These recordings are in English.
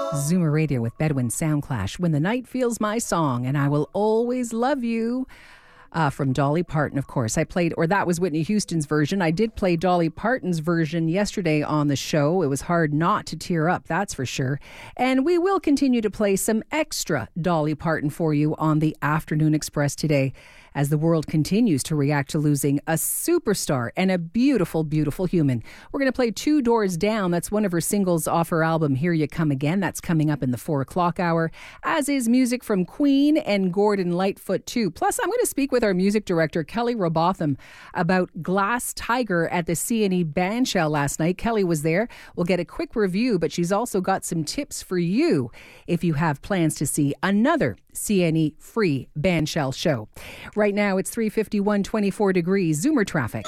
Zoomer Radio with Bedouin Soundclash. When the Night Feels My Song, and I Will Always Love You. From Dolly Parton, of course. That was Whitney Houston's version. I did play Dolly Parton's version yesterday on the show. It was hard not to tear up, that's for sure. And we will continue to play some extra Dolly Parton for you on the Afternoon Express today, as the world continues to react to losing a superstar and a beautiful, beautiful human. We're going to play Two Doors Down. That's one of her singles off her album, Here You Come Again. That's coming up in the 4 o'clock hour, as is music from Queen and Gordon Lightfoot too. Plus, I'm going to speak with our music director, Kelly Robotham, about Glass Tiger at the CNE Bandshell last night. Kelly was there. We'll get a quick review, but she's also got some tips for you if you have plans to see another CNE free Bandshell show. Right now, it's 3:51, 24 degrees. Zoomer traffic.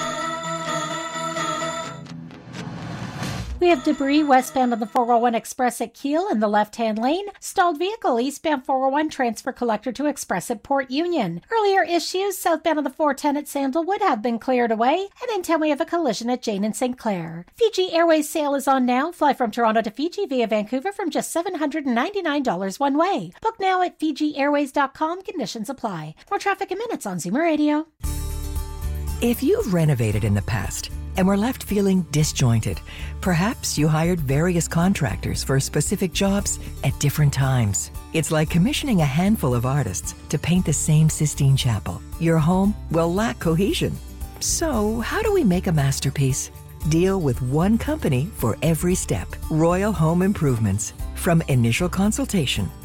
We have debris westbound on the 401 Express at Kiel in the left-hand lane. Stalled vehicle eastbound 401 transfer collector to Express at Port Union. Earlier issues southbound on the 410 at Sandalwood have been cleared away. And in town we have a collision at Jane and St. Clair. Fiji Airways sale is on now. Fly from Toronto to Fiji via Vancouver from just $799 one way. Book now at FijiAirways.com. Conditions apply. More traffic in minutes on Zoomer Radio. If you've renovated in the past and were left feeling disjointed, perhaps you hired various contractors for specific jobs at different times. It's like commissioning a handful of artists to paint the same Sistine Chapel. Your home will lack cohesion. So, how do we make a masterpiece? Deal with one company for every step. Royal Home Improvements. From initial consultation